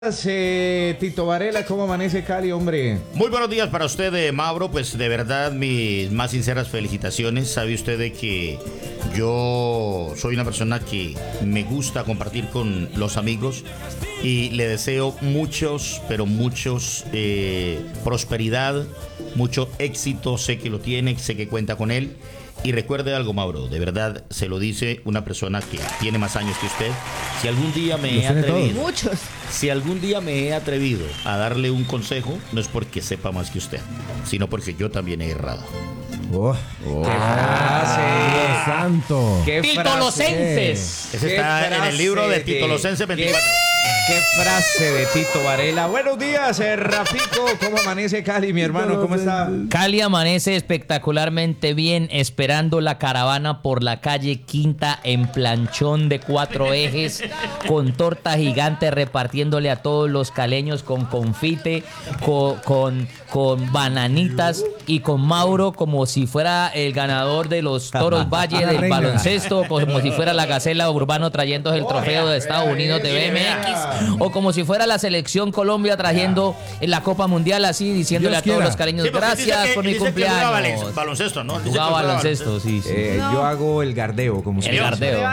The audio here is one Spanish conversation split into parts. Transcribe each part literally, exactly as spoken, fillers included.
Eh, Tito Varela, ¿cómo amanece Cali, hombre? Muy buenos días para usted, eh, Mauro. Pues de verdad, mis más sinceras felicitaciones. Sabe usted de que yo soy una persona que me gusta compartir con los amigos y le deseo muchos, pero muchos eh, prosperidad, mucho éxito. Sé que lo tiene, sé que cuenta con él. Y recuerde algo, Mauro, de verdad se lo dice una persona que tiene más años que usted. Si algún día me he atrevido, muchos. Si algún día me he atrevido a darle un consejo, no es porque sepa más que usted, sino porque yo también he errado. Oh, oh. ¡Qué frase! ¡Dios santo! ¡Qué Titolocenses! Ese está en el libro de Titolocenses veinticuatro. ¡Qué frase de Tito Varela! Buenos días, eh, Rafico. ¿Cómo amanece Cali, mi hermano? ¿Cómo está? Cali amanece espectacularmente bien, esperando la caravana por la calle Quinta en planchón de cuatro ejes, con torta gigante repartiéndole a todos los caleños con confite, con, con, con bananitas y con Mauro como si fuera el ganador de los Toros Valle del baloncesto, como si fuera la Gacela Urbano trayendo el trofeo de Estados Unidos de B M X, o como si fuera la selección Colombia trayendo la Copa Mundial, así diciéndole a todos los caleños Sí, gracias que, por mi cumpleaños. Jugaba baloncesto, ¿no? Jugaba baloncesto, sí, sí. Eh, No. Yo hago el gardeo, como El gardeo.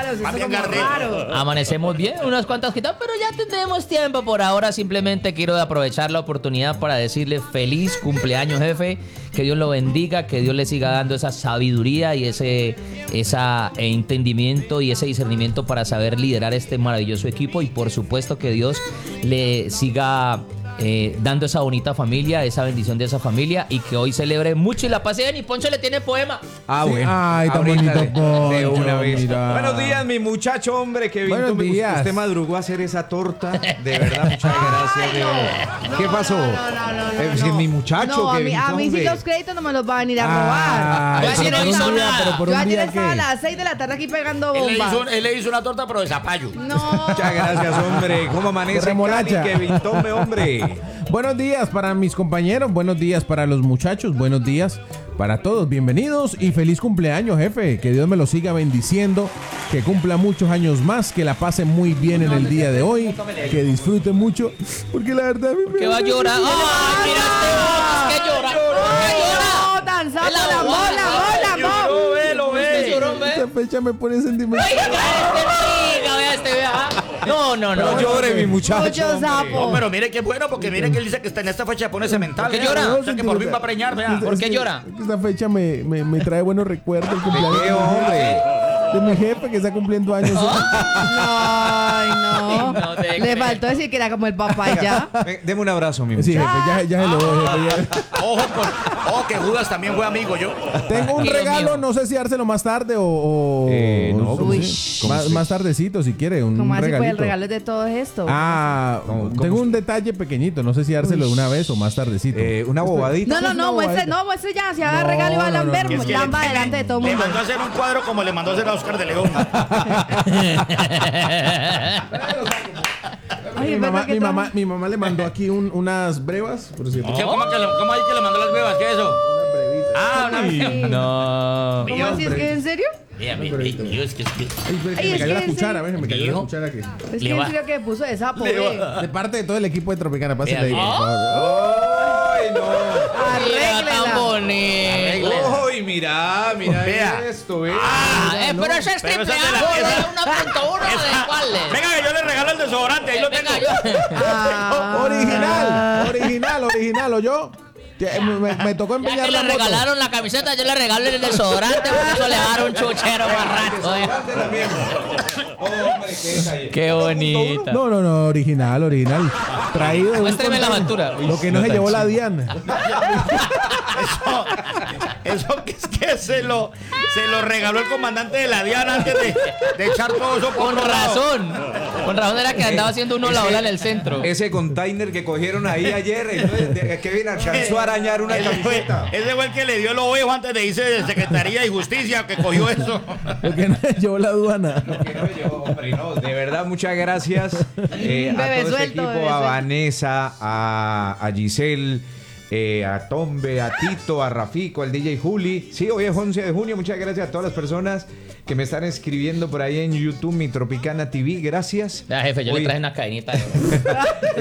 Amanecemos bien, unas cuantas quitas, pero ya tendremos tiempo. Por ahora simplemente quiero aprovechar la oportunidad para decirle feliz cumpleaños, jefe. Que Dios lo bendiga, que Dios le siga dando esa sabiduría y ese esa entendimiento y ese discernimiento para saber liderar este maravilloso equipo. Y por supuesto que Dios le siga eh, dando esa bonita familia, esa bendición de esa familia, y que hoy celebre mucho y la pase bien. Y Poncho le tiene poema. Ah, Sí. bueno. Ay, tan Ahorita bonito, de- de Poncho, una vez. mira. Buenos días, mi muchacho, hombre. Que Buenos Vinto, me- días. Usted madrugó a hacer esa torta. De verdad, muchas gracias. de verdad. ¿Qué pasó? No, no, no, no, Eh, es que no. mi muchacho, No, a que mí, a Vinto, mí sí hombre. los créditos no me los van a venir a Ah, robar. Yo Yo ayer ayer no hizo estaba- nada. pero por yo un ayer día estaba a qué. las seis de la tarde aquí pegando Él le, hizo, bombas. él le hizo una torta, pero de zapallo. No. Muchas gracias, hombre. ¿Cómo amanece De remolacha. Cali? Que Vintombe, hombre. Buenos días para mis compañeros, buenos días para los muchachos, buenos días para todos. Bienvenidos y feliz cumpleaños, jefe. Que Dios me lo siga bendiciendo, que cumpla muchos años más, que la pase muy bien en el día de hoy, que disfrute mucho, porque la verdad a mí me Que va a llorar. ¡Ay, mira este ojos! ¡Que llora! ¡Que llora! No, tan sapo, Es la la bobada. bola, bola, bola. ve, lo Este llorón, ve. Esta fecha me pone sentimental. Oiga, este, oiga, vea este, vea. No, no, no. No llore, mi muchacho. Mucho hombre. sapo. No, pero mire qué bueno, porque mire que él dice que está en esta fecha pone cemental. ¿Por qué vea. llora? O sea que por fin va a preñar, vea. ¿Por Es qué que- llora? es que Esta fecha me, me, me trae buenos recuerdos. El cumpleaños qué, de mi hombre? jefe, de mi jefe que está cumpliendo años. Ay, no. No te Le creo. faltó decir que era como el papá y ya. Ven, deme un abrazo, mi Sí, muchacho. jefe, ya, ya se lo doy, jefe, ya. Ojo, con, ojo que Judas también fue amigo yo. Tengo un Dios regalo, mío. no sé si dárselo más tarde o... o- Eh, no, o- ¿cómo Uy. sí. más, más tardecito si quiere, un ¿Cómo así fue regalito. el regalo de todo esto? Ah, ¿Cómo- cómo tengo es? un detalle pequeñito, no sé si dárselo de una vez o más tardecito. Eh, una bobadita. No, no, es una no, muestre, bobadita. no, muestre ya. Si haga No, regalo y va a no, no, lamber, no. Es que lamba le- delante de todo el Le mundo. mandó a hacer un cuadro como le mandó a hacer a Oscar de León. Ay, mi, es mamá, verdad que mi, todo- mamá, mi mamá le mandó aquí un- unas brevas, por cierto. ¿Qué, ¿Cómo, que le, ¿Cómo ahí que le mandó las bebas? ¿Qué es eso? Unas brevitas. Ah, una Sí. No. ¿Cómo así? ¿Es que en serio? Mira, mi- mi- yo es que es que. Ay, espere, que Ay, me es cayó que la en cuchara, ve, me cayó la Hijo. cuchara aquí. Es Le que en va- serio que puso de sapo, Le ve. va- De parte de todo el equipo de Tropicana, pásale ahí, Vea, por favor. Ay, no. Mira, tan Arréglela. bonito. Uy, mira, mira Vea. esto, ve. Ah, eh, pero ese es Pero triple esa es de A, la- joder, esa- uno punto uno de cuáles. Venga, que yo le regalo el desodorante, ahí lo tengo. Venga, yo. Ah. Original, original, original, ¿o yo? Que Me, me- me tocó Ya empeñar que la le moto. regalaron la camiseta, yo le regalo el desodorante, porque eso le va a dar un chuchero más rato. eh. Hombre, qué detalle. Qué bonita. No, no, no, original, original. Traído de un Muéstreme la container. factura. Lo que no se llevó la Diana. Eso, eso que es que se lo, se lo regaló el comandante de la Diana antes de, de echar todo eso por Con otro lado. razón. Con razón era que andaba haciendo uno la ola en el centro. Ese container que cogieron ahí ayer, entonces, de- que bien alcanzó a arañar una Ese fue, camiseta. ese fue el que le dio el ovejo antes de irse de Secretaría de Justicia, que cogió eso. Lo que no se llevó la aduana. Que no llevó, hombre, no, de verdad, muchas gracias eh, a Bebé todo este suelto, equipo, bebé a suelto. Vanessa, a, a Giselle, eh, a Tombe, a Tito, a Rafico, al D J Juli. Sí, hoy es once de junio, muchas gracias a todas las personas que me están escribiendo por ahí en YouTube, mi Tropicana T V, gracias. Ya, jefe, yo Hoy- le traje una cadenita.